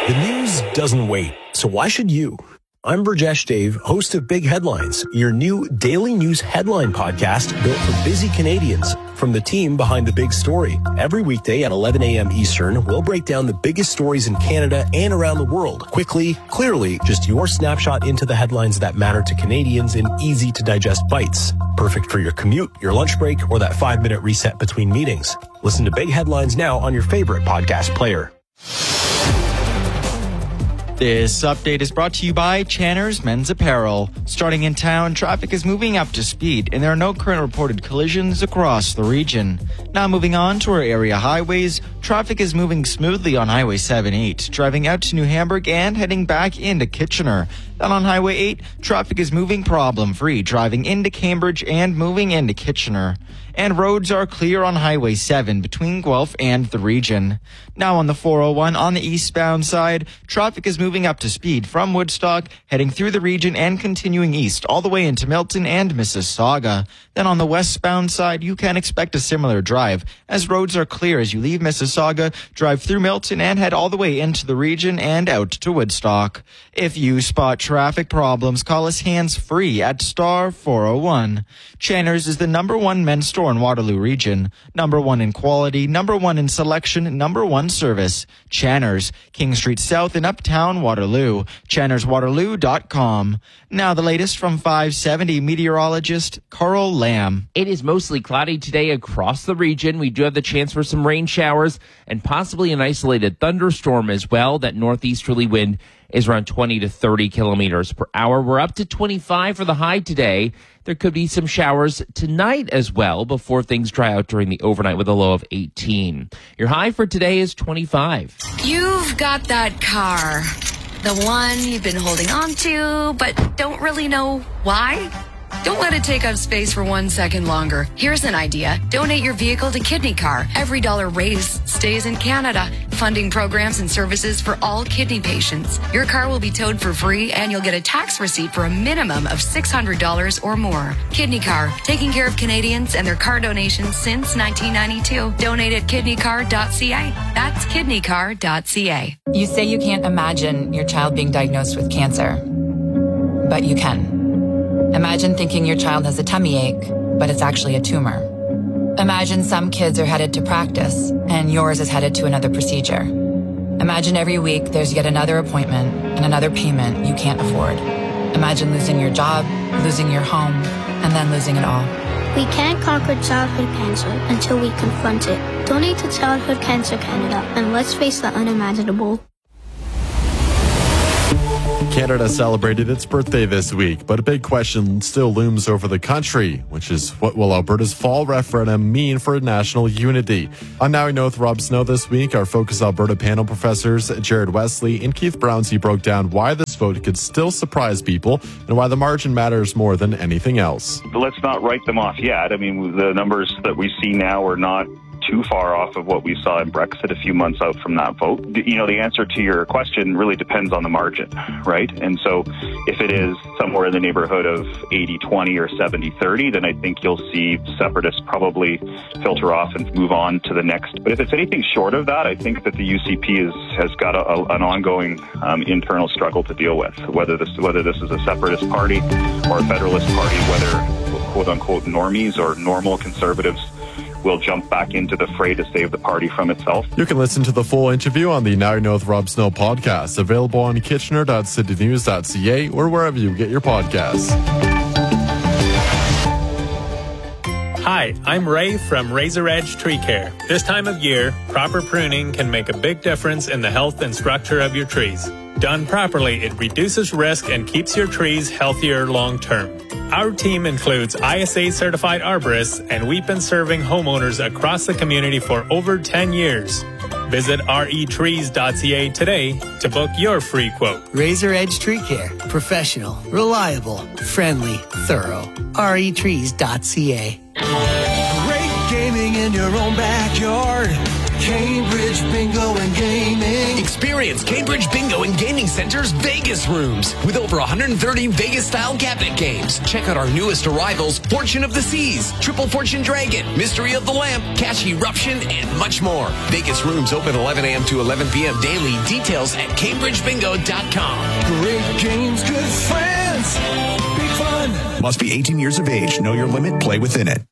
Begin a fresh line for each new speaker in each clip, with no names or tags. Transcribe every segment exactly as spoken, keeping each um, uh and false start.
The news doesn't wait, so why should you? I'm Burjesh Dave, host of Big Headlines, your new daily news headline podcast built for busy Canadians. From the team behind the big story. Every weekday at eleven a.m. Eastern, we'll break down the biggest stories in Canada and around the world. Quickly, clearly, just your snapshot into the headlines that matter to Canadians in easy-to-digest bites. Perfect for your commute, your lunch break, or that five-minute reset between meetings. Listen to Big Headlines now on your favorite podcast player.
This update is brought to you by Channer's Men's Apparel. Starting in town, traffic is moving up to speed, and there are no current reported collisions across the region. Now moving on to our area highways, traffic is moving smoothly on Highway seven eight, driving out to New Hamburg and heading back into Kitchener. Then on Highway eight, traffic is moving problem-free, driving into Cambridge and moving into Kitchener. And roads are clear on Highway seven between Guelph and the region. Now on the four oh one, on the eastbound side, traffic is moving up to speed from Woodstock, heading through the region and continuing east all the way into Milton and Mississauga. Then on the westbound side, you can expect a similar drive, as roads are clear as you leave Mississauga, drive through Milton and head all the way into the region and out to Woodstock. If you spot traffic problems, call us hands-free at star four oh one. Channer's is the number one men's store in Waterloo region. Number one in quality, number one in selection, number one service. Channer's, King Street South in Uptown Waterloo. channers waterloo dot com. Now the latest from five seventy meteorologist Carl Lamb.
It is mostly cloudy today across the region. We do have the chance for some rain showers and possibly an isolated thunderstorm as well. That northeasterly wind is around twenty to thirty kilometers per hour. We're up to twenty-five for the high today. There could be some showers tonight as well before things dry out during the overnight with a low of eighteen. Your high for today is twenty-five.
You've got that car. The one you've been holding on to, but don't really know why? Don't let it take up space for one second longer. Here's an idea. Donate your vehicle to Kidney Car. Every dollar raised stays in Canada, funding programs and services for all kidney patients. Your car will be towed for free, and you'll get a tax receipt for a minimum of six hundred dollars or more. Kidney Car, taking care of Canadians and their car donations since nineteen ninety-two. Donate at kidney car dot c a. That's kidney car dot c a.
You say you can't imagine your child being diagnosed with cancer, but you can. Imagine thinking your child has a tummy ache, but it's actually a tumor. Imagine some kids are headed to practice, and yours is headed to another procedure. Imagine every week there's yet another appointment and another payment you can't afford. Imagine losing your job, losing your home, and then losing it all.
We can't conquer childhood cancer until we confront it. Donate to Childhood Cancer Canada, and let's face the unimaginable.
Canada celebrated its birthday this week, but a big question still looms over the country, which is what will Alberta's fall referendum mean for national unity? On Now We Know with Rob Snow this week, our Focus Alberta panel professors Jared Wesley and Keith Brownsey broke down why this vote could still surprise people and why the margin matters more than anything else.
Let's not write them off yet. I mean, the numbers that we see now are not too far off of what we saw in Brexit a few months out from that vote. You know, the answer to your question really depends on the margin, right? And so if it is somewhere in the neighborhood of eighty twenty or seventy thirty, then I think you'll see separatists probably filter off and move on to the next. But if it's anything short of that, I think that the U C P is, has got a, a, an ongoing um, internal struggle to deal with, whether this, whether this is a separatist party or a federalist party, whether quote-unquote normies or normal conservatives will jump back into the fray to save the party from itself.
You can listen to the full interview on the Now You Know with Rob Snow podcast, available on kitchener dot city news dot c a or wherever you get your podcasts.
Hi, I'm Ray from Razor Edge Tree Care. This time of year, proper pruning can make a big difference in the health and structure of your trees. Done properly, it reduces risk and keeps your trees healthier long term. Our team includes I S A-certified arborists, and we've been serving homeowners across the community for over ten years. Visit r e trees dot c a today to book your free quote.
Razor Edge Tree Care. Professional, reliable, friendly, thorough. r e trees dot c a.
Great gaming in your own backyard. Cambridge
Cambridge Bingo and Gaming.
Experience Cambridge Bingo and Gaming Center's Vegas rooms with over one hundred thirty Vegas-style cabinet games. Check out our newest arrivals, Fortune of the Seas, Triple Fortune Dragon, Mystery of the Lamp, Cash Eruption, and much more. Vegas rooms open eleven a.m. to eleven p.m. daily. Details at cambridge bingo dot com.
Great games, good friends, big fun.
Must be eighteen years of age. Know your limit. Play within it.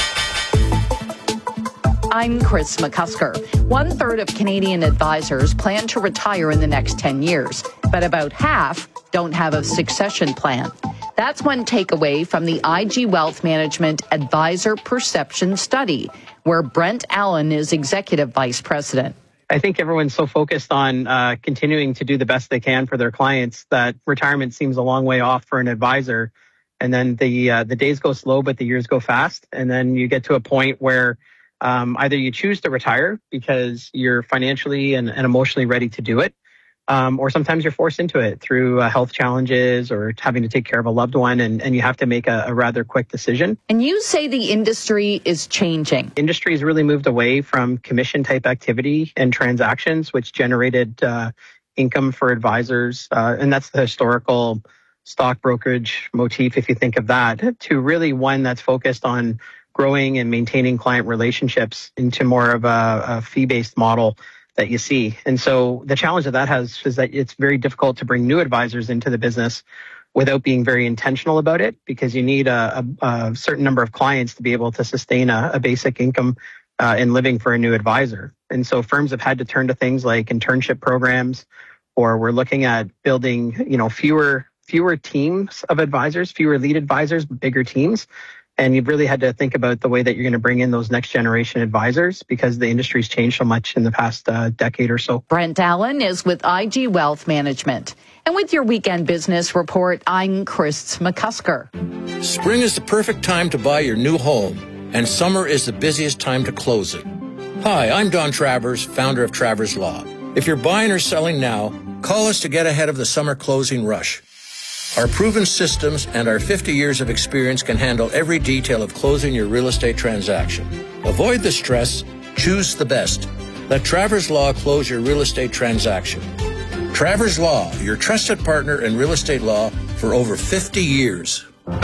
I'm Chris McCusker. One third of Canadian advisors plan to retire in the next ten years, but about half don't have a succession plan. That's one takeaway from the I G Wealth Management Advisor Perception Study, where Brent Allen is Executive Vice President.
I think everyone's so focused on uh, continuing to do the best they can for their clients that retirement seems a long way off for an advisor. And then the uh, the days go slow, but the years go fast. And then you get to a point where um, either you choose to retire because you're financially and, and emotionally ready to do it, um, or sometimes you're forced into it through uh, health challenges or having to take care of a loved one, and, and you have to make a, a rather quick decision.
And you say the industry is changing.
Industry has really moved away from commission-type activity and transactions, which generated uh, income for advisors, uh, and that's the historical stock brokerage motif, if you think of that, to really one that's focused on growing and maintaining client relationships into more of a, a fee-based model that you see. And so the challenge that that has is that it's very difficult to bring new advisors into the business without being very intentional about it, because you need a, a, a certain number of clients to be able to sustain a, a basic income uh, and living for a new advisor. And so firms have had to turn to things like internship programs, or we're looking at building, you know, fewer fewer teams of advisors, fewer lead advisors, bigger teams. And you've really had to think about the way that you're going to bring in those next generation advisors, because the industry's changed so much in the past uh, decade or so.
Brent Allen is with I G Wealth Management. And with your weekend business report, I'm Chris McCusker.
Spring is the perfect time to buy your new home, and summer is the busiest time to close it. Hi, I'm Don Travers, founder of Travers Law. If you're buying or selling now, call us to get ahead of the summer closing rush. Our proven systems and our fifty years of experience can handle every detail of closing your real estate transaction. Avoid the stress, choose the best. Let Travers Law close your real estate transaction. Travers Law, your trusted partner in real estate law for over fifty years.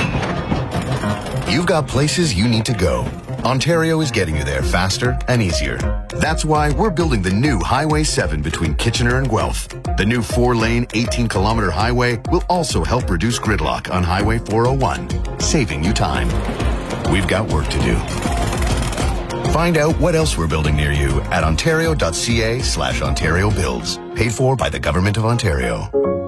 You've got places you need to go. Ontario is getting you there faster and easier. That's why we're building the new Highway seven between Kitchener and Guelph. The new four-lane, eighteen-kilometer highway will also help reduce gridlock on Highway four oh one, saving you time. We've got work to do. Find out what else we're building near you at ontario.ca slash Ontario Builds. Paid for by the Government of Ontario.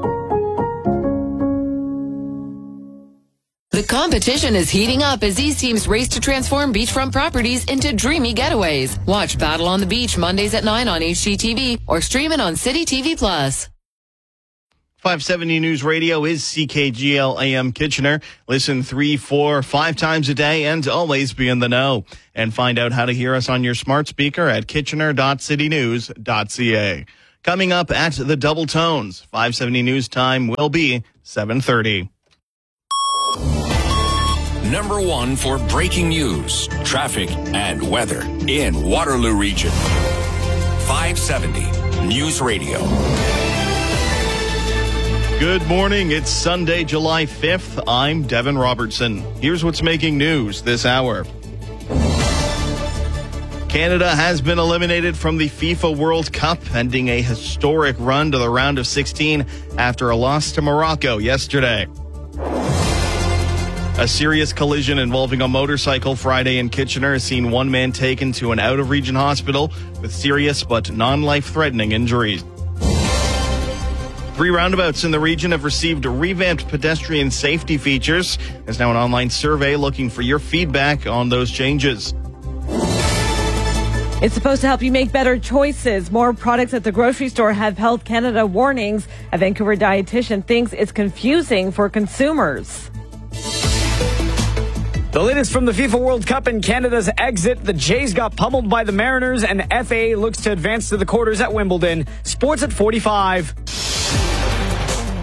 The competition is heating up as these teams race to transform beachfront properties into dreamy getaways. Watch Battle on the Beach Mondays at nine on H G T V or stream it on City T V Plus.
five seventy News Radio is C K G L A M Kitchener. Listen three, four, five times a day and always be in the know. And find out how to hear us on your smart speaker at kitchener dot city news dot c a. Coming up at the Double Tones, five seventy News time will be seven thirty.
Number one for breaking news, traffic, and weather in Waterloo Region. five seventy News Radio.
Good morning. It's Sunday, July fifth. I'm Devin Robertson. Here's what's making news this hour. Canada has been eliminated from the FIFA World Cup, ending a historic run to the round of sixteen after a loss to Morocco yesterday. A serious collision involving a motorcycle Friday in Kitchener has seen one man taken to an out-of-region hospital with serious but non-life-threatening injuries. Three roundabouts in the region have received revamped pedestrian safety features. There's now an online survey looking for your feedback on those changes.
It's supposed to help you make better choices. More products at the grocery store have Health Canada warnings. A Vancouver dietitian thinks it's confusing for consumers.
The latest from the FIFA World Cup and Canada's exit. The Jays got pummeled by the Mariners, and F A looks to advance to the quarters at Wimbledon. Sports at forty-five.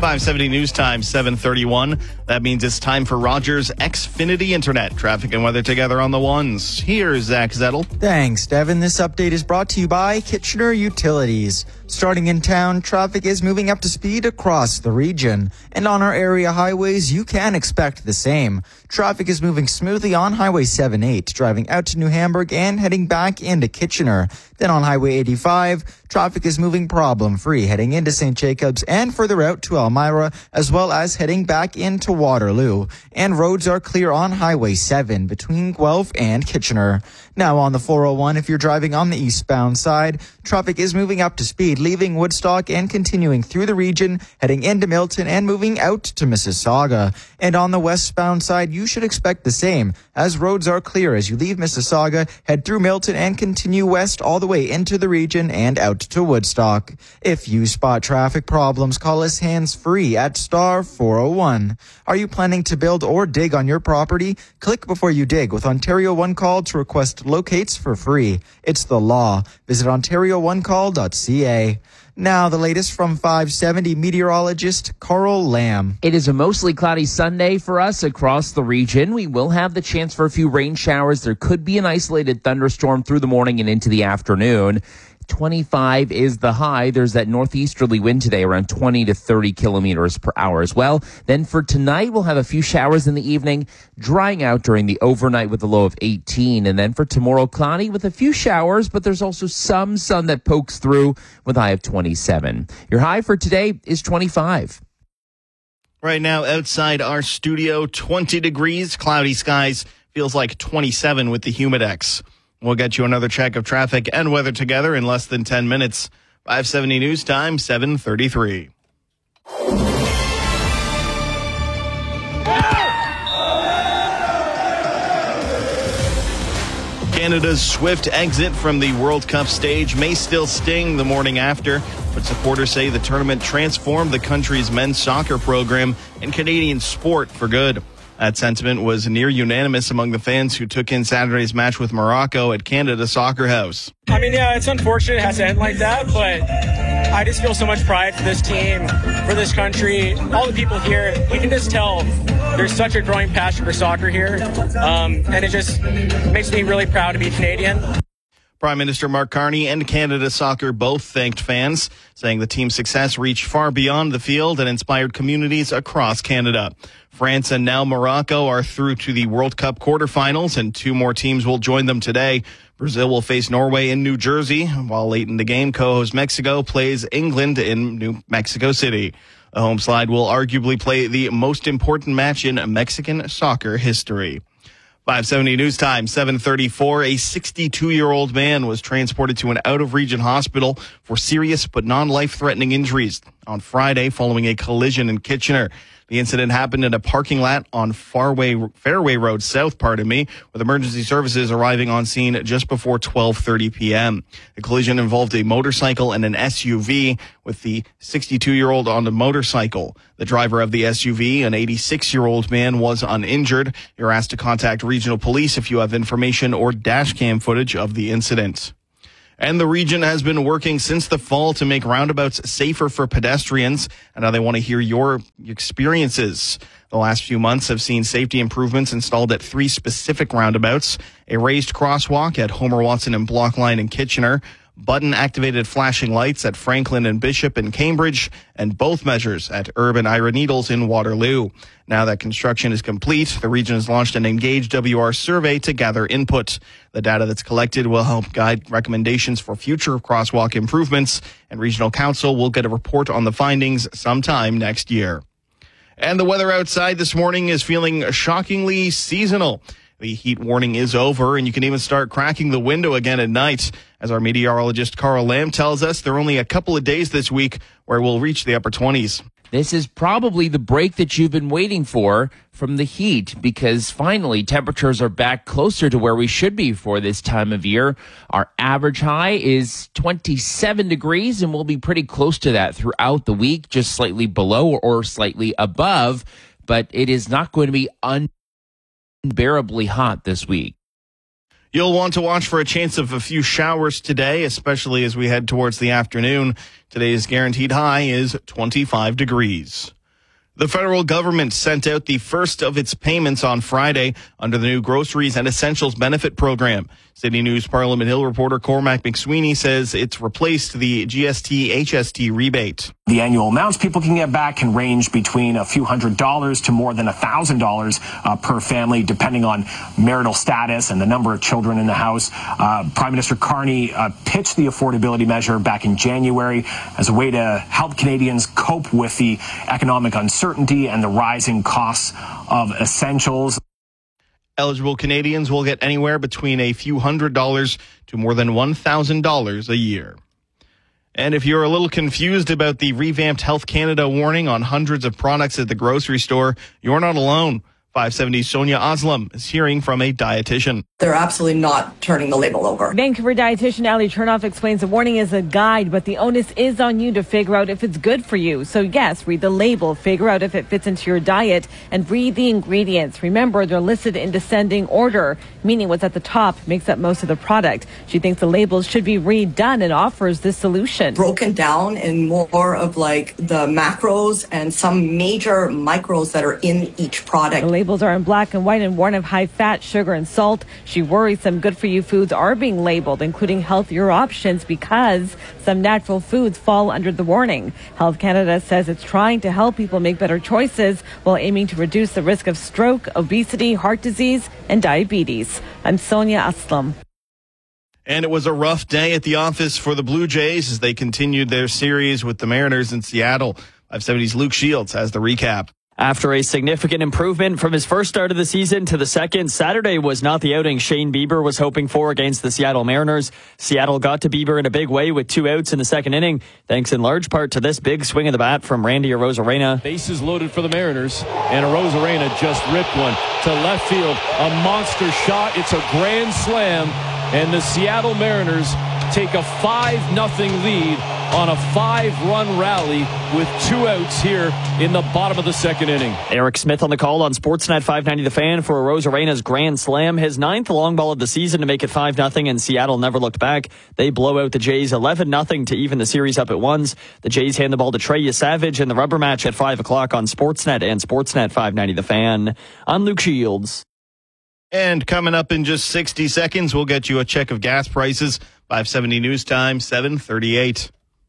five seventy News Time, seven thirty-one. That means it's time for Rogers Xfinity Internet. Traffic and weather together on the ones. Here's Zach Zettel.
Thanks, Devin. This update is brought to you by Kitchener Utilities. Starting in town, traffic is moving up to speed across the region. And on our area highways, you can expect the same. Traffic is moving smoothly on Highway seven eight, driving out to New Hamburg and heading back into Kitchener. Then on Highway eighty-five, traffic is moving problem-free, heading into Saint Jacobs and further out to Elmira, as well as heading back into Waterloo. And roads are clear on Highway seven between Guelph and Kitchener. Now on the four oh one, if you're driving on the eastbound side, traffic is moving up to speed, leaving Woodstock and continuing through the region, heading into Milton and moving out to Mississauga. And on the westbound side, you should expect the same, as roads are clear as you leave Mississauga, head through Milton and continue west all the way into the region and out to Woodstock. If you spot traffic problems, call us hands-free at star four oh one. Are you planning to build or dig on your property? Click before you dig with Ontario One Call to request locates for free. It's the law. Visit ontario one call dot c a. Now, the latest from five seventy meteorologist Carl Lamb.
It is a mostly cloudy Sunday for us across the region. We will have the chance for a few rain showers. There could be an isolated thunderstorm through the morning and into the afternoon. twenty-five is the high. There's that northeasterly wind today, around twenty to thirty kilometers per hour as well. Then for tonight, we'll have a few showers in the evening, drying out during the overnight with a low of eighteen. And then for tomorrow, cloudy with a few showers, but there's also some sun that pokes through with a high of twenty-seven. Your high for today is twenty-five.
Right now, outside our studio, twenty degrees, cloudy skies, feels like twenty-seven with the Humidex. We'll get you another check of traffic and weather together in less than ten minutes. five seventy News Time, seven thirty-three. Canada's swift exit from the World Cup stage may still sting the morning after, but supporters say the tournament transformed the country's men's soccer program and Canadian sport for good. That sentiment was near unanimous among the fans who took in Saturday's match with Morocco at Canada Soccer House.
I mean, yeah, it's unfortunate it has to end like that, but I just feel so much pride for this team, for this country, all the people here. You can just tell there's such a growing passion for soccer here, um, and it just makes me really proud to be Canadian.
Prime Minister Mark Carney and Canada Soccer both thanked fans, saying the team's success reached far beyond the field and inspired communities across Canada. France and now Morocco are through to the World Cup quarterfinals, and two more teams will join them today. Brazil will face Norway in New Jersey, while late in the game, co-host Mexico plays England in New Mexico City. The home side will arguably play the most important match in Mexican soccer history. five seventy News Time, seven thirty-four. A sixty-two-year-old man was transported to an out-of-region hospital for serious but non-life-threatening injuries on Friday following a collision in Kitchener. The incident happened in a parking lot on Fairway, Fairway Road South, pardon me, with emergency services arriving on scene just before twelve thirty p.m. The collision involved a motorcycle and an S U V, with the sixty-two-year-old on the motorcycle. The driver of the S U V, an eighty-six-year-old man, was uninjured. You're asked to contact regional police if you have information or dash cam footage of the incident. And the region has been working since the fall to make roundabouts safer for pedestrians, and now they want to hear your experiences. The last few months have seen safety improvements installed at three specific roundabouts: a raised crosswalk at Homer Watson and Blockline in Kitchener, button-activated flashing lights at Franklin and Bishop in Cambridge, and both measures at Urb and Ira Needles in Waterloo. Now that construction is complete, the region has launched an Engage W R survey to gather input. The data that's collected will help guide recommendations for future crosswalk improvements, and Regional Council will get a report on the findings sometime next year. And the weather outside this morning is feeling shockingly seasonal. The heat warning is over, and you can even start cracking the window again at night. As our meteorologist Carl Lamb tells us, there are only a couple of days this week where we'll reach the upper twenties.
This is probably the break that you've been waiting for from the heat, because finally temperatures are back closer to where we should be for this time of year. Our average high is twenty-seven degrees, and we'll be pretty close to that throughout the week, just slightly below or slightly above, but it is not going to be unbearably hot this week.
You'll want to watch for a chance of a few showers today, especially as we head towards the afternoon. Today's guaranteed high is twenty-five degrees. The federal government sent out the first of its payments on Friday under the new Groceries and Essentials Benefit Program. City News Parliament Hill reporter Cormac McSweeney says it's replaced the G S T H S T rebate.
The annual amounts people can get back can range between a few hundred dollars to more than a thousand dollars per family, depending on marital status and the number of children in the house. Uh, Prime Minister Carney uh, pitched the affordability measure back in January as a way to help Canadians cope with the economic uncertainty and the rising costs of essentials.
Eligible Canadians will get anywhere between a few hundred dollars to more than one thousand dollars a year. And if you're a little confused about the revamped Health Canada warning on hundreds of products at the grocery store, you're not alone. five seventy's Sonia Aslam is hearing from a dietitian.
They're absolutely not turning the label over.
Vancouver dietitian Ali Chernoff explains the warning is a guide, but the onus is on you to figure out if it's good for you. So yes, read the label, figure out if it fits into your diet, and read the ingredients. Remember, they're listed in descending order, meaning what's at the top makes up most of the product. She thinks the labels should be redone and offers this solution.
Broken down in more of like the macros and some major micros that are in each product.
The labels are in black and white and warn of high fat, sugar, and salt. She worries some good-for-you foods are being labeled, including healthier options, because some natural foods fall under the warning. Health Canada says it's trying to help people make better choices while aiming to reduce the risk of stroke, obesity, heart disease, and diabetes. I'm Sonia Aslam.
And it was a rough day at the office for the Blue Jays as they continued their series with the Mariners in Seattle. five seventy's Luke Shields has the recap.
After a significant improvement from his first start of the season to the second, Saturday was not the outing Shane Bieber was hoping for against the Seattle Mariners. Seattle got to Bieber in a big way with two outs in the second inning, thanks in large part to this big swing of the bat from Randy Arozarena.
Bases loaded for the Mariners, and Arozarena just ripped one to left field. A monster shot. It's a grand slam, and the Seattle Mariners take a five nothing lead on a five-run rally with two outs here in the bottom of the second inning.
Eric Smith on the call on Sportsnet five ninety The Fan for Arozarena's grand slam, his ninth long ball of the season to make it five nothing, and Seattle never looked back. They blow out the Jays eleven nothing to even the series up at ones. The Jays hand the ball to Trey Savage in the rubber match at five o'clock on Sportsnet and Sportsnet five ninety The Fan. I'm Luke Shields.
And coming up in just sixty seconds, we'll get you a check of gas prices. five seventy News Time, seven thirty-eight.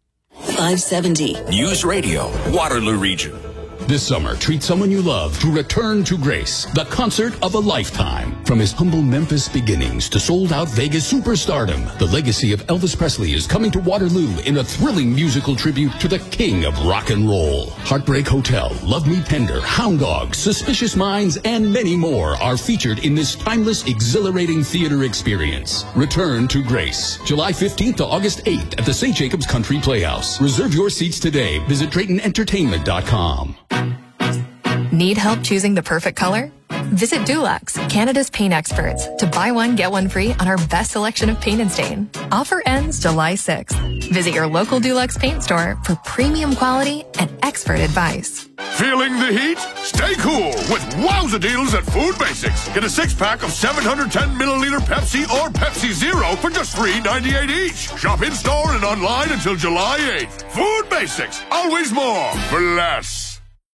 five seventy
News Radio, Waterloo Region.
This summer, treat someone you love to Return to Grace, the concert of a lifetime. From his humble Memphis beginnings to sold-out Vegas superstardom, the legacy of Elvis Presley is coming to Waterloo in a thrilling musical tribute to the king of rock and roll. Heartbreak Hotel, Love Me Tender, Hound Dog, Suspicious Minds, and many more are featured in this timeless, exhilarating theater experience. Return to Grace, July fifteenth to August eighth at the Saint Jacobs Country Playhouse. Reserve your seats today. Visit Drayton Entertainment dot com.
Need help choosing the perfect color? Visit Dulux, Canada's paint experts, to buy one, get one free on our best selection of paint and stain. Offer ends July sixth. Visit your local Dulux paint store for premium quality and expert advice.
Feeling the heat? Stay cool with wowza deals at Food Basics. Get a six-pack of seven hundred ten milliliter Pepsi or Pepsi Zero for just three ninety-eight each. Shop in-store and online until July eighth. Food Basics, always more for less.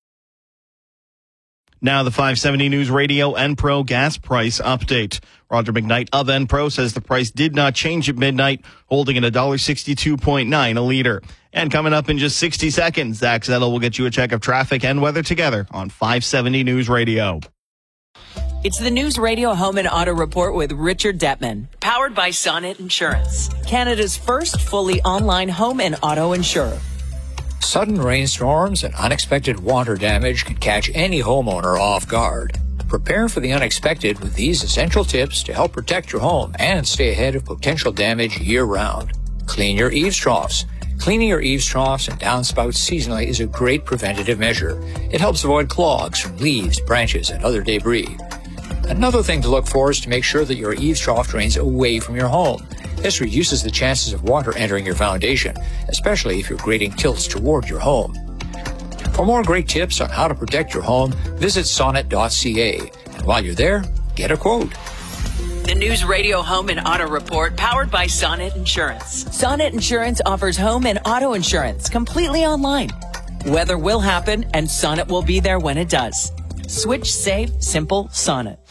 Now the five seventy News Radio Enpro gas price update. Roger McKnight of Enpro says the price did not change at midnight, holding at one dollar sixty-two point nine a liter. And coming up in just sixty seconds, Zach Zettel will get you a check of traffic and weather together on five seventy News Radio.
It's the News Radio Home and Auto Report with Richard Detman, powered by Sonnet Insurance, Canada's first fully online home and auto insurer.
Sudden rainstorms and unexpected water damage can catch any homeowner off guard. Prepare for the unexpected with these essential tips to help protect your home and stay ahead of potential damage year-round. Clean your eaves troughs. Cleaning your eaves troughs and downspouts seasonally is a great preventative measure. It helps avoid clogs from leaves, branches, and other debris. Another thing to look for is to make sure that your eaves trough drains away from your home. This reduces the chances of water entering your foundation, especially if your grading tilts toward your home. For more great tips on how to protect your home, visit sonnet dot c a. And while you're there, get a quote.
The News Radio Home and Auto Report, powered by Sonnet Insurance. Sonnet Insurance offers home and auto insurance completely online. Weather will happen, and Sonnet will be there when it does. Switch safe, simple Sonnet.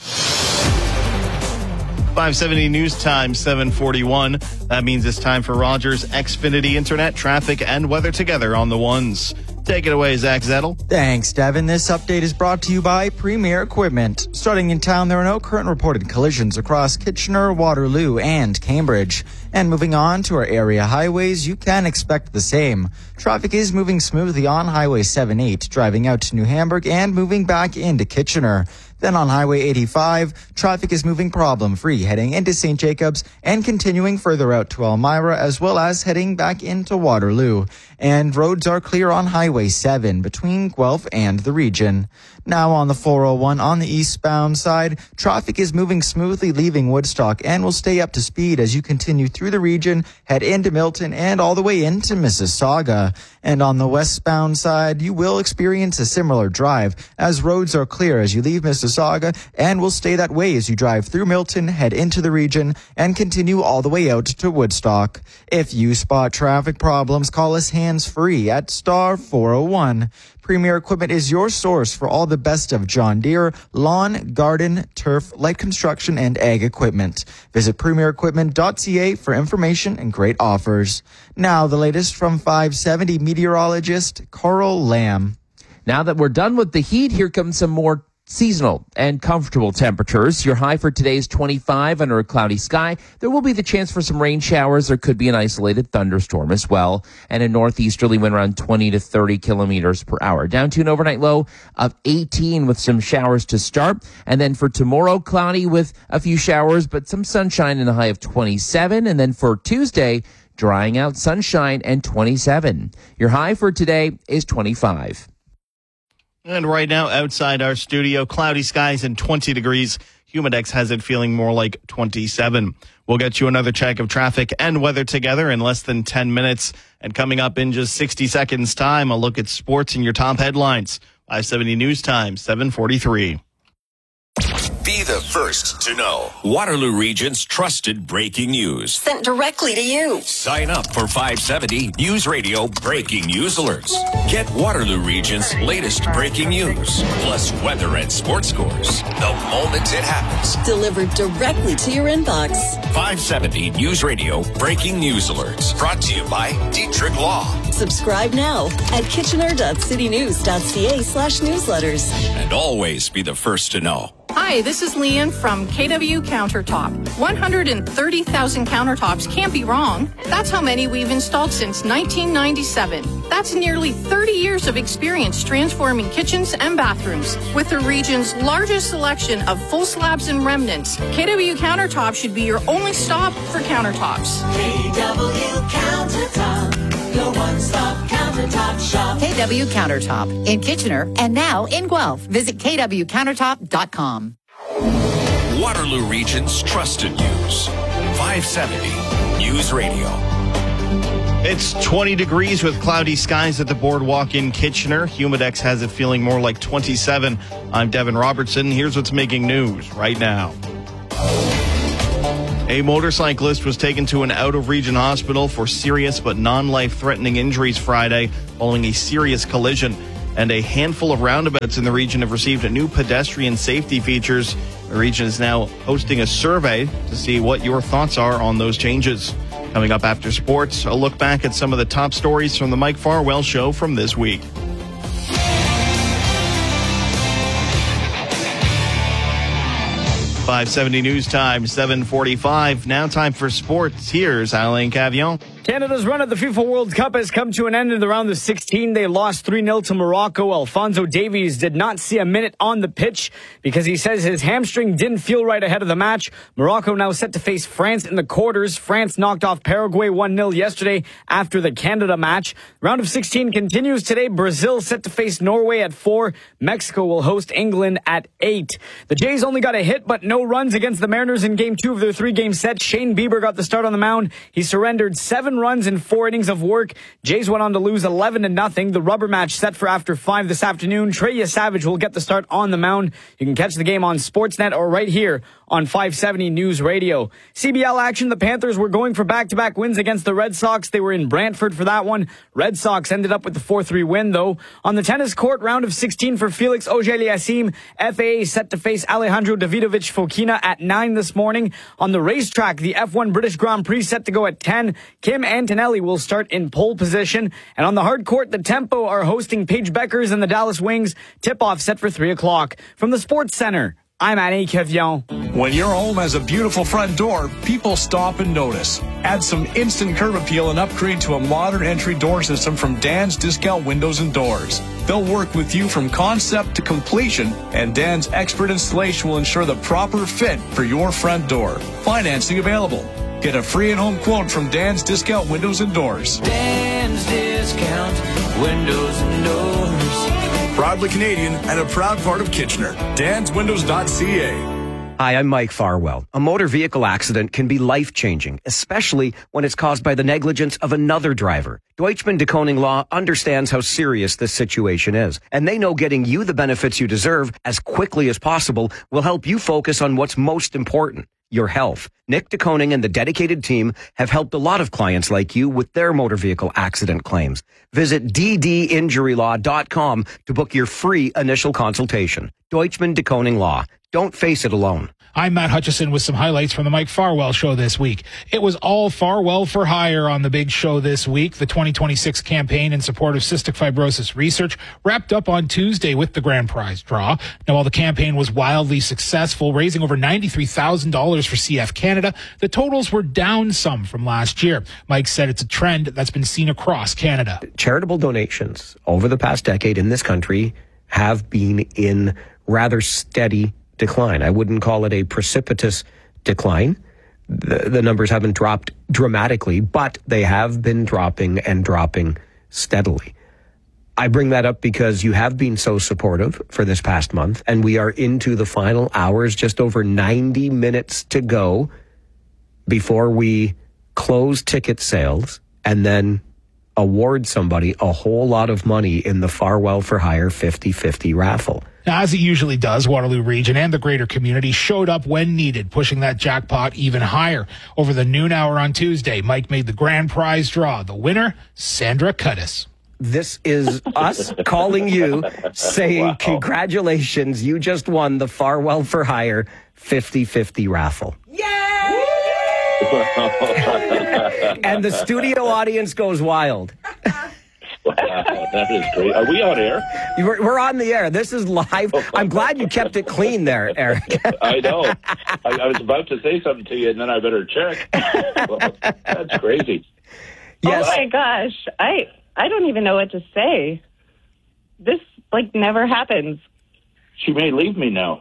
five seventy News Time, seven forty-one. That means it's time for Rogers Xfinity Internet, traffic, and weather together on the ones. Take it away, Zach Zettel.
Thanks, Devin. This update is brought to you by Premier Equipment. Starting in town, there are no current reported collisions across Kitchener, Waterloo, and Cambridge. And moving on to our area highways, you can expect the same. Traffic is moving smoothly on Highway seven eight, driving out to New Hamburg and moving back into Kitchener. Then on Highway eighty-five, traffic is moving problem-free, heading into Saint Jacobs and continuing further out to Elmira, as well as heading back into Waterloo. And roads are clear on Highway seven between Guelph and the region. Now on the four oh one on the eastbound side, traffic is moving smoothly leaving Woodstock and will stay up to speed as you continue through the region, head into Milton and all the way into Mississauga. And on the westbound side, you will experience a similar drive as roads are clear as you leave Mississauga and will stay that way as you drive through Milton, head into the region, and continue all the way out to Woodstock. If you spot traffic problems, call us hands-free at star four oh one. Premier Equipment is your source for all the best of John Deere, lawn, garden, turf, light construction, and ag equipment. Visit premier equipment dot c a for information and great offers. Now, the latest from five seventy meteorologist Carl Lamb.
Now that we're done with the heat, here comes some more seasonal and comfortable temperatures. Your high for today is twenty-five under a cloudy sky. There will be the chance for some rain showers. There could be an isolated thunderstorm as well. And a northeasterly wind around twenty to thirty kilometers per hour. Down to an overnight low of eighteen with some showers to start. And then for tomorrow, cloudy with a few showers, but some sunshine and a high of twenty-seven. And then for Tuesday, drying out, sunshine and twenty-seven. Your high for today is twenty-five.
And right now, outside our studio, cloudy skies and twenty degrees. Humidex has it feeling more like twenty-seven. We'll get you another check of traffic and weather together in less than ten minutes. And coming up in just sixty seconds time, a look at sports and your top headlines. five seventy News Time, seven forty-three.
Be the first to know. Waterloo Region's trusted breaking news.
Sent directly to you.
Sign up for five seventy News Radio Breaking News Alerts. Get Waterloo Region's latest breaking news, plus weather and sports scores, the moment it happens.
Delivered directly to your inbox.
five seventy News Radio Breaking News Alerts. Brought to you by Dietrich Law.
Subscribe now at kitchener dot city news dot c a slash newsletters.
And always be the first to know.
Hi, this is Leanne from K W Countertop. one hundred thirty thousand countertops can't be wrong. That's how many we've installed since nineteen ninety-seven. That's nearly thirty years of experience transforming kitchens and bathrooms. With the region's largest selection of full slabs and remnants, K W Countertop should be your only stop for countertops.
K W Countertop, your one-stop countertop shop.
K W Countertop in Kitchener and now in Guelph. Visit k w countertop dot com.
Waterloo Region's trusted news. five seventy News Radio.
It's twenty degrees with cloudy skies at the boardwalk in Kitchener. Humidex has it feeling more like twenty-seven. I'm Devin Robertson. Here's what's making news right now. A motorcyclist was taken to an out-of-region hospital for serious but non-life-threatening injuries Friday following a serious collision. And a handful of roundabouts in the region have received new pedestrian safety features. The region is now hosting a survey to see what your thoughts are on those changes. Coming up after sports, a look back at some of the top stories from the Mike Farwell Show from this week. five seventy News Time, seven forty-five. Now time for sports. Here's Alain Cavillon.
Canada's run at the FIFA World Cup has come to an end in the round of sixteen. They lost three nil to Morocco. Alphonso Davies did not see a minute on the pitch because he says his hamstring didn't feel right ahead of the match. Morocco now set to face France in the quarters. France knocked off Paraguay one nil yesterday after the Canada match. Round of sixteen continues today. Brazil set to face Norway at four. Mexico will host England at eight. The Jays only got a hit but no runs against the Mariners in game two of their three-game set. Shane Bieber got the start on the mound. He surrendered seven ten runs in four innings of work. Jays went on to lose eleven to nothing. The rubber match set for after five this afternoon. Trey Savage will get the start on the mound. You can catch the game on Sportsnet or right here on five seventy News Radio. C B L action, the Panthers were going for back-to-back wins against the Red Sox. They were in Brantford for that one. Red Sox ended up with the four three win, though. On the tennis court, round of sixteen for Felix Auger-Aliassime. F A A set to face Alejandro Davidovich Fokina at nine this morning. On the racetrack, the F one British Grand Prix set to go at ten. Kim Antonelli will start in pole position. And on the hard court, the Tempo are hosting Paige Beckers and the Dallas Wings. Tip-off set for three o'clock. From the Sports Center, I'm Annie Kevion.
When your home has a beautiful front door, people stop and notice. Add some instant curb appeal and upgrade to a modern entry door system from Dan's Discount Windows and Doors. They'll work with you from concept to completion, and Dan's expert installation will ensure the proper fit for your front door. Financing available. Get a free and-home quote from Dan's Discount Windows and Doors.
Dan's Discount Windows and Doors.
Proudly Canadian and a proud part of Kitchener. dans windows dot c a.
Hi, I'm Mike Farwell. A motor vehicle accident can be life-changing, especially when it's caused by the negligence of another driver. Deutschman DeKoning Law understands how serious this situation is, and they know getting you the benefits you deserve as quickly as possible will help you focus on what's most important, your health. Nick DeKoning and the dedicated team have helped a lot of clients like you with their motor vehicle accident claims. Visit d d injury law dot com to book your free initial consultation. Deutschman DeKoning Law. Don't face it alone.
I'm Matt Hutchison with some highlights from the Mike Farwell Show this week. It was all Farwell for hire on the big show this week. The twenty twenty-six campaign in support of cystic fibrosis research wrapped up on Tuesday with the grand prize draw. Now, while the campaign was wildly successful, raising over ninety-three thousand dollars for C F Canada, the totals were down some from last year. Mike said it's a trend that's been seen across Canada.
Charitable donations over the past decade in this country have been in rather steady decline. I wouldn't call it a precipitous decline. The, the numbers haven't dropped dramatically, but they have been dropping and dropping steadily. I bring that up because you have been so supportive for this past month, and we are into the final hours, just over ninety minutes to go before we close ticket sales and then award somebody a whole lot of money in the Farwell for Hire fifty fifty raffle.
Now, as it usually does, Waterloo Region and the greater community showed up when needed, pushing that jackpot even higher. Over the noon hour on Tuesday, Mike made the grand prize draw. The winner, Sandra Cudis.
This is us calling you, saying, wow, congratulations, you just won the Farwell for Hire fifty fifty raffle. Yay! And the studio audience goes wild.
Wow, that is great. Are we on air?
We're, we're on the air. This is live. I'm glad you kept it clean there, Eric.
I know. I, I was about to say something to you, and then I better check. Well, that's crazy.
Yes. Oh, my gosh. I, I don't even know what to say. This, like, never happens.
She may leave me now.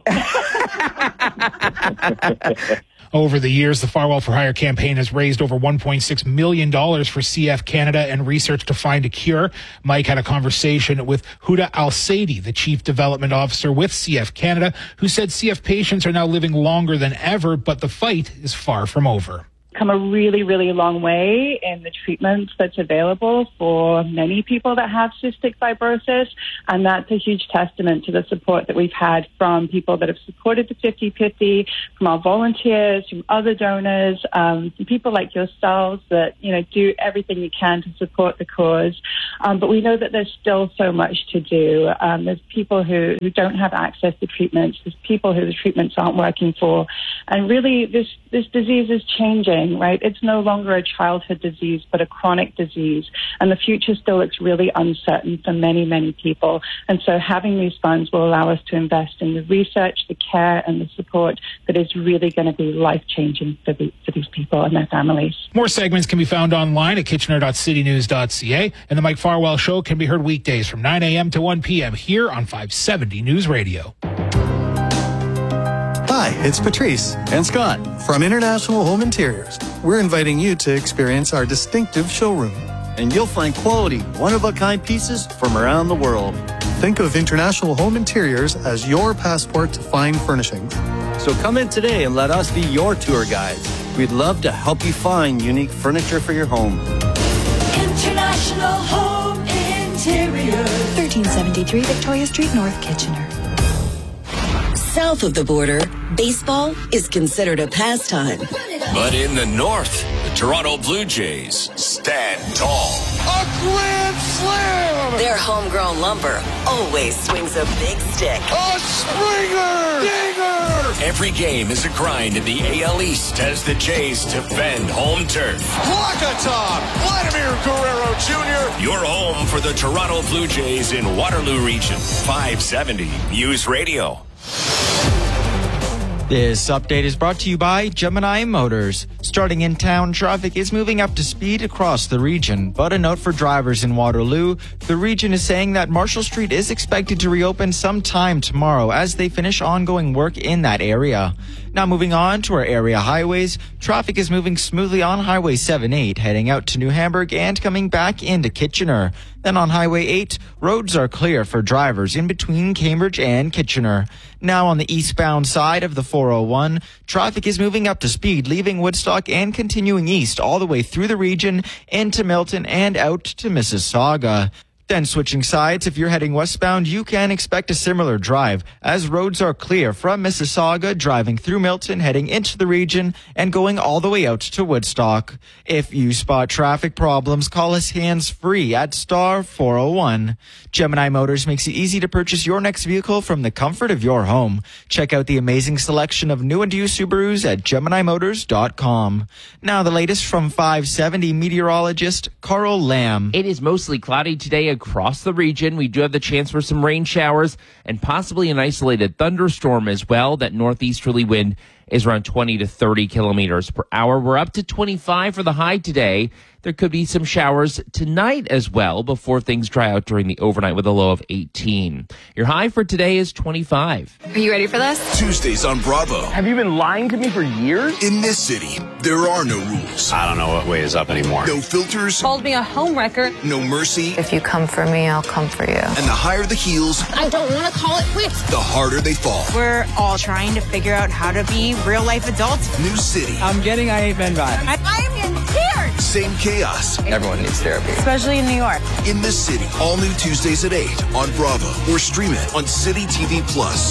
Over the years, the Farwell for Hire campaign has raised over one point six million dollars for C F Canada and research to find a cure. Mike had a conversation with Huda Al-Saidi, the Chief Development Officer with C F Canada, who said C F patients are now living longer than ever, but the fight is far from over.
Come a really, really long way in the treatment that's available for many people that have cystic fibrosis. And that's a huge testament to the support that we've had from people that have supported the fifty fifty, from our volunteers, from other donors, um, from people like yourselves that, you know, do everything you can to support the cause. Um, but we know that there's still so much to do. Um, there's people who, who don't have access to treatments. There's people who the treatments aren't working for. And really, this, this disease is changing. Right? It's no longer a childhood disease, but a chronic disease. And the future still looks really uncertain for many, many people. And so having these funds will allow us to invest in the research, the care, and the support that is really going to be life-changing for, the, for these people and their families.
More segments can be found online at kitchener dot city news dot c a. And the Mike Farwell Show can be heard weekdays from nine a.m. to one p.m. here on five seventy News Radio.
Hi, it's Patrice and Scott from International Home Interiors. We're inviting you to experience our distinctive showroom.
And you'll find quality, one-of-a-kind pieces from around the world.
Think of International Home Interiors as your passport to fine furnishings.
So come in today and let us be your tour guides. We'd love to help you find unique furniture for your home.
thirteen seventy-three Victoria Street, North Kitchener.
South of the border, baseball is considered a pastime.
But in the north, the Toronto Blue Jays stand tall.
A grand slam!
Their homegrown lumber always swings a big stick.
A Springer! Dinger!
Every game is a grind in the A L East as the Jays defend home turf.
Wakatop! Vladimir Guerrero Junior
Your home for the Toronto Blue Jays in Waterloo Region. five seventy News Radio.
This update is brought to you by Gemini Motors. Starting in town, traffic is moving up to speed across the region. But a note for drivers in Waterloo, the region is saying that Marshall Street is expected to reopen sometime tomorrow as they finish ongoing work in that area. Now moving on to our area highways, traffic is moving smoothly on Highway seven eight, heading out to New Hamburg and coming back into Kitchener. Then on Highway eight, roads are clear for drivers in between Cambridge and Kitchener. Now on the eastbound side of the four oh one, traffic is moving up to speed, leaving Woodstock and continuing east all the way through the region into Milton and out to Mississauga. Then switching sides, if you're heading westbound, you can expect a similar drive as roads are clear from Mississauga, driving through Milton, heading into the region, and going all the way out to Woodstock. If you spot traffic problems, call us hands-free at star four oh one. Gemini Motors makes it easy to purchase your next vehicle from the comfort of your home. Check out the amazing selection of new and used Subarus at Gemini Motors dot com. Now the latest from five seventy meteorologist Carl Lamb.
It is mostly cloudy today across the region. We do have the chance for some rain showers and possibly an isolated thunderstorm as well. That northeasterly wind is around twenty to thirty kilometers per hour. We're up to twenty-five for the high today. There could be some showers tonight as well before things dry out during the overnight with a low of eighteen. Your high for today is twenty-five.
Are you ready for this?
Tuesdays on Bravo.
Have you been lying to me for years?
In this city, there are no rules.
I don't know what way is up anymore.
No filters.
Called me a homewrecker.
No mercy.
If you come for me, I'll come for you.
And the higher the heels,
I don't want to call it quits.
the harder they fall.
We're all trying to figure out how to be real life adults.
New city.
I'm getting I Hate Men vibes.
I, I am in tears.
Same chaos.
Everyone needs therapy.
Especially in New York.
In this city, all new Tuesdays at eight on Bravo or stream it on City T V Plus.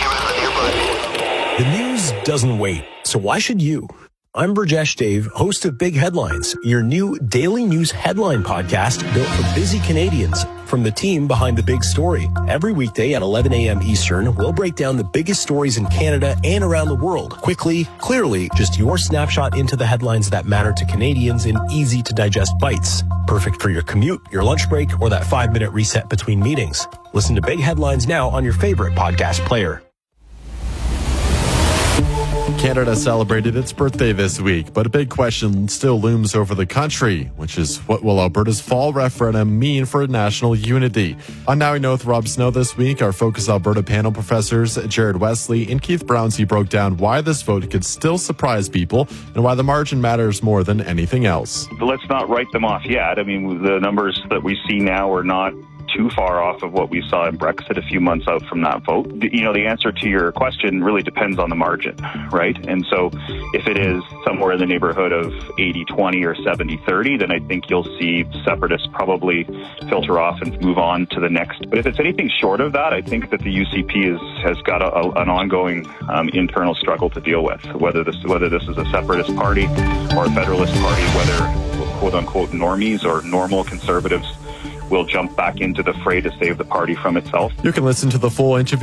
The news doesn't wait, so why should you? I'm Burjesh Dave, host of Big Headlines, your new daily news headline podcast built for busy Canadians. From the team behind the big story. Every weekday at eleven a.m. Eastern, we'll break down the biggest stories in Canada and around the world. Quickly, clearly, just your snapshot into the headlines that matter to Canadians in easy-to-digest bites. Perfect for your commute, your lunch break, or that five-minute reset between meetings. Listen to Big Headlines now on your favorite podcast player.
Canada celebrated its birthday this week, but a big question still looms over the country, which is what will Alberta's fall referendum mean for national unity? On Now We Know with Rob Snow this week, our Focus Alberta panel professors Jared Wesley and Keith Brownsey broke down why this vote could still surprise people and why the margin matters more than anything else.
Let's not write them off yet. I mean, the numbers that we see now are not too far off of what we saw in Brexit a few months out from that vote. You know, the answer to your question really depends on the margin, right? And so if it is somewhere in the neighborhood of eighty twenty or seventy thirty, then I think you'll see separatists probably filter off and move on to the next. But if it's anything short of that, I think that the U C P is, has got a, a, an ongoing um, internal struggle to deal with, whether this, whether this is a separatist party or a federalist party, whether quote-unquote normies or normal conservatives will jump back into the fray to save the party from itself.
You can listen to the full interview